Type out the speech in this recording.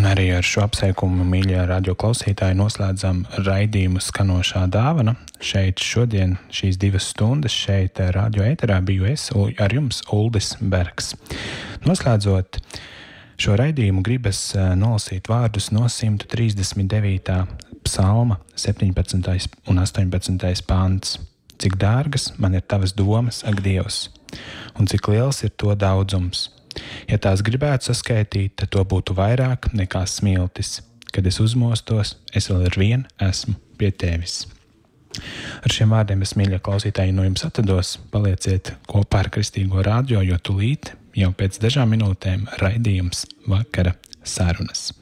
Arī ar šo apsveikumu, mīļie radio klausītāji, noslēdzam raidījumu Skanošā dāvana. Šeit šodien šīs 2 stundas šeit radio ēterā biju es ar jums, Uldis Bergs. Noslēdzot šo raidījumu, gribas nolasīt vārdus no 139. psalma 17. un 18. pants. Cik dārgas man ir tavas domas, ak Dievs, un cik liels ir to daudzums. Ja tās gribētu saskaitīt, tad to būtu vairāk nekā smiltis. Kad es uzmostos, es vēl ar vienu esmu pie tevis. Ar šiem vārdiem es, mīļie klausītāji, no jums atvados. Palieciet kopā ar Kristīgo radio, jo tūlīt jau pēc dažām minūtēm raidījums Vakara sarunas.